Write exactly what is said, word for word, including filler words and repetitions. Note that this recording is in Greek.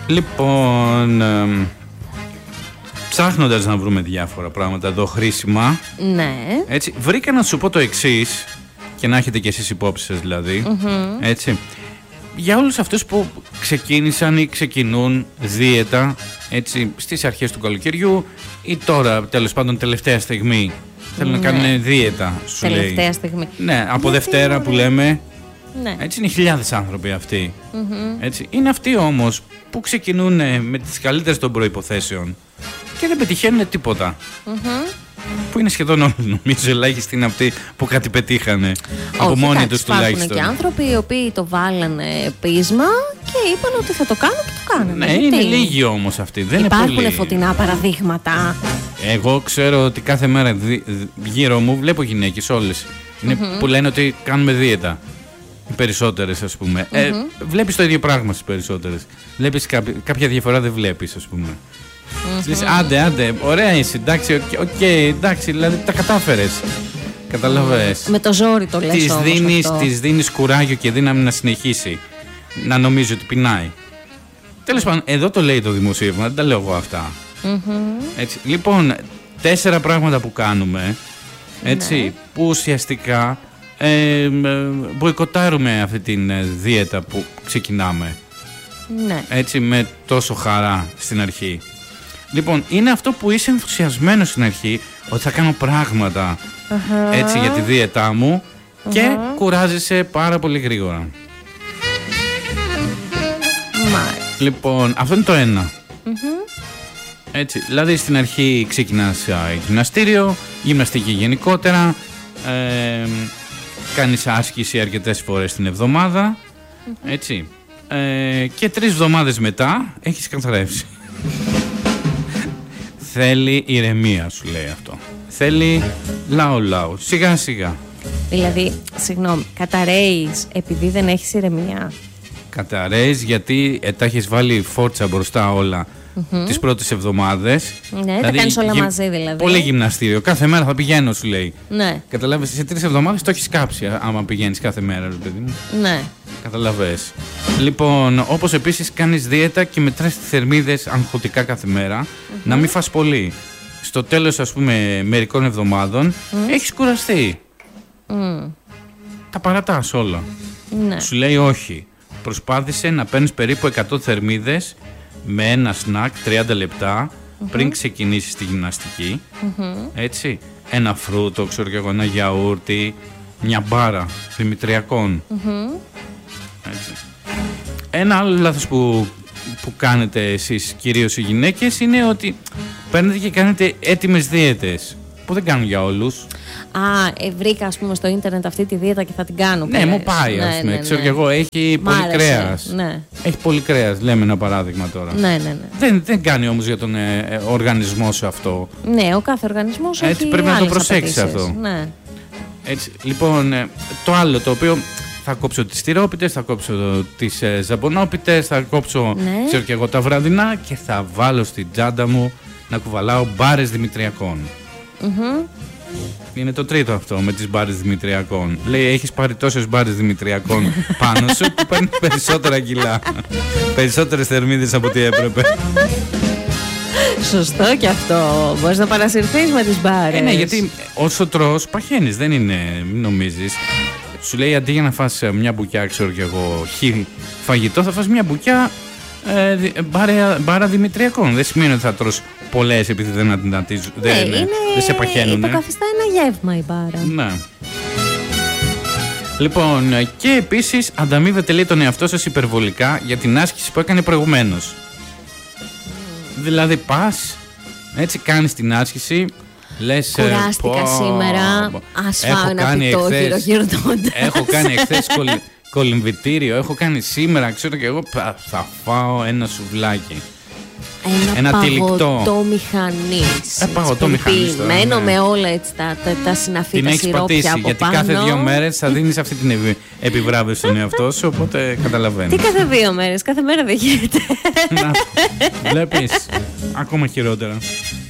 Λοιπόν, ε, ψάχνοντας να βρούμε διάφορα πράγματα εδώ χρήσιμα, ναι. Έτσι, βρήκα να σου πω το εξής, και να έχετε κι εσείς υπόψη σας δηλαδή, mm-hmm. έτσι. Για όλους αυτούς που ξεκίνησαν ή ξεκινούν δίαιτα, έτσι, στις αρχές του καλοκαιριού ή τώρα, τέλος πάντων, τελευταία στιγμή, θέλουν ναι. να κάνουν δίαιτα, σου τελευταία λέει. Τελευταία στιγμή. Ναι, από Γιατί Δευτέρα είναι... που λέμε, ναι. έτσι είναι χιλιάδες άνθρωποι αυτοί. Mm-hmm. Έτσι. Είναι αυτοί όμως που ξεκινούν με τις καλύτερες των προϋποθέσεων και δεν πετυχαίνουν τίποτα. Mm-hmm. Που είναι σχεδόν όλοι, νομίζω, ελάχιστοι είναι αυτοί που κάτι πετύχανε. Από Όχι, μόνοι κάτι, τους τουλάχιστον. Υπάρχουν και άνθρωποι οι οποίοι το βάλανε πείσμα και είπαν ότι θα το κάνουν και το κάνανε. Ναι, είναι λίγοι όμως αυτοί. Δεν υπάρχουν είναι πολύ... φωτεινά παραδείγματα. Εγώ ξέρω ότι κάθε μέρα δι... γύρω μου βλέπω γυναίκες όλες. Είναι mm-hmm. που λένε ότι κάνουμε δίαιτα. Οι περισσότερες, ας πούμε. Mm-hmm. Ε, βλέπεις το ίδιο πράγμα στις περισσότερες. Βλέπεις κάποια, κάποια διαφορά δεν βλέπεις, ας πούμε. Mm-hmm. Λες, άντε, άντε, ωραία είσαι, εντάξει, οκ, okay, εντάξει, δηλαδή τα κατάφερες. Καταλαβες. Με το ζόρι το λες της όμως δίνεις, αυτό. της δίνεις κουράγιο και δύναμη να συνεχίσει. Να νομίζει ότι πεινάει. Τέλος πάντων, εδώ το λέει το δημοσίευμα, δεν τα λέω εγώ αυτά. Mm-hmm. Έτσι, λοιπόν, τέσσερα πράγματα που κάνουμε, έτσι, ναι. που ουσιαστικά ε, μποϊκοτάρουμε αυτή τη δίαιτα που ξεκινάμε. Ναι. Έτσι, με τόσο χαρά στην αρχή. Λοιπόν, είναι αυτό που είσαι ενθουσιασμένος στην αρχή, ότι θα κάνω πράγματα uh-huh. έτσι για τη δίαιτά μου uh-huh. και κουράζεσαι πάρα πολύ γρήγορα. Μάλιστα. Λοιπόν, αυτό είναι το ένα. Uh-huh. Έτσι, δηλαδή στην αρχή ξεκινάς γυμναστήριο, γυμναστική γενικότερα, ε, κάνεις άσκηση αρκετές φορές την εβδομάδα, uh-huh. έτσι, ε, και τρεις εβδομάδες μετά έχεις καθαρεύσει. Θέλει ηρεμία, σου λέει αυτό. Θέλει λαό λαό, σιγά σιγά. Δηλαδή, συγγνώμη, καταραίεις επειδή δεν έχεις ηρεμία. Καταραίεις γιατί ε, τα έχεις βάλει φόρτσα μπροστά όλα mm-hmm. τις πρώτες εβδομάδες. Ναι, δηλαδή, τα κάνεις όλα γυ... μαζί δηλαδή. Πολύ γυμναστήριο, κάθε μέρα θα πηγαίνω, σου λέει. Ναι. Καταλάβες, σε τρεις εβδομάδες το έχεις κάψει άμα πηγαίνεις κάθε μέρα, ρε παιδί μου. Ναι. Καταλαβες. Λοιπόν, όπως επίσης κάνεις δίαιτα και μετράς τις θερμίδες αγχωτικά κάθε μέρα, mm-hmm. να μην φας πολύ. Στο τέλος, ας πούμε, μερικών εβδομάδων, mm. έχεις κουραστεί. Mm. Τα παρατάς όλα. Ναι. Σου λέει όχι. Προσπάθησε να παίρνεις περίπου εκατό θερμίδες με ένα σνακ τριάντα λεπτά mm-hmm. πριν ξεκινήσεις τη γυμναστική. Mm-hmm. Έτσι. Ένα φρούτο, ξέρω και εγώ, ένα γιαούρτι, μια μπάρα δημητριακών. Mm-hmm. Έτσι. Ένα άλλο λάθος που, που κάνετε εσείς, κυρίως οι γυναίκες, είναι ότι παίρνετε και κάνετε έτοιμες δίαιτες που δεν κάνουν για όλους. Α, ε, βρήκα ας πούμε στο ίντερνετ αυτή τη δίαιτα και θα την κάνω. Ναι, μου πάει, ας πούμε. Ναι, ναι, ξέρω ναι. και εγώ, έχει πολύ κρέας. Ναι. Έχει πολύ κρέας, λέμε ένα παράδειγμα τώρα. Ναι, ναι, ναι. Δεν, δεν κάνει όμως για τον ε, οργανισμό σου αυτό. Ναι, ο κάθε οργανισμός έτσι, έχει πρέπει να το προσέξεις απαιτήσεις. αυτό. Ναι. Έτσι, λοιπόν, ε, το άλλο το οποίο θα κόψω τις τυρόπιτες, θα κόψω τις ε, ζαμπονόπιτες, θα κόψω ναι. ξέρω και εγώ τα βραδινά και θα βάλω στην τσάντα μου να κουβαλάω μπάρες δημητριακών. Mm-hmm. Είναι το τρίτο αυτό με τις μπάρες δημητριακών. Λέει, έχεις πάρει τόσες μπάρες δημητριακών πάνω σου που παίρνει περισσότερα κιλά. Περισσότερες θερμίδες από ό,τι έπρεπε. Σωστό και αυτό. Μπορείς να παρασυρθείς με τις μπάρες. Ε, ναι, γιατί όσο τρως παχαίνεις, δεν είναι, μην νομίζεις. Σου λέει, αντί για να φας μια μπουκιά, ξέρω κι εγώ, χι φαγητό, θα φας μια μπουκιά ε, μπάρα, μπάρα δημητριακών. Δεν σημαίνει ότι θα τρως πολλές επειδή δεν αντινατίζουν, ναι, δεν, είναι, δεν σε παχαίνουν. Υποκαθιστά ένα γεύμα η μπάρα. Ναι. Λοιπόν, και επίσης ανταμείβετε, λέει, τον εαυτό σας υπερβολικά για την άσκηση που έκανε προηγουμένως. Mm. Δηλαδή πας, έτσι κάνεις την άσκηση, λες, κουράστηκα πω, σήμερα, ας φάω ένα φυτό χειροκυρνώντα. Έχω κάνει εχθές κολ, κολυμβητήριο, έχω κάνει σήμερα, ξέρω και εγώ, θα φάω ένα σουβλάκι. Ένα, ένα παγωτό μηχανής. Ένα παγωτό μηχανής. Μένο με όλα έτσι τα, τα, τα συναφή, τα σιρόπια από γιατί πάνω. κάθε δύο μέρες θα δίνεις αυτή την ευ... επιβράβευση στον εαυτό σου, οπότε καταλαβαίνεις. Τι κάθε δύο μέρες, κάθε μέρα δεν γίνεται. Να, βλέπεις, ακόμα χειρότερα.